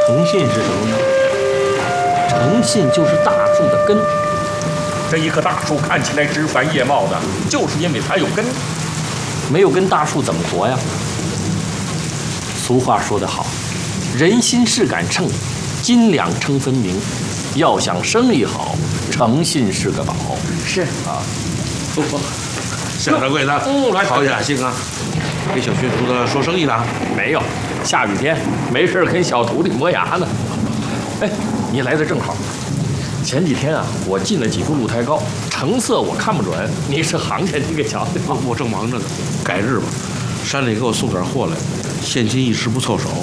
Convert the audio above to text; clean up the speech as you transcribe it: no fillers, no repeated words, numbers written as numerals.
诚信是什么呢？诚信就是大树的根。 这一棵大树看起来枝繁叶茂的，就是因为它有根。 没有根，大树怎么活呀？俗话说得好，人心是杆秤，斤两称分明。要想生意好，诚信是个宝。 是啊， 夏掌柜的， 来好雅兴啊！给小学徒子说生意呢？ 没有，下雨天没事跟小徒弟磨牙呢。哎，你来的正好。前几天啊，我进了几株鹿胎膏，成色我看不准，你是行家，你给瞧瞧。 我正忙着呢，改日吧，山里给我送点货来，现今一时不凑手。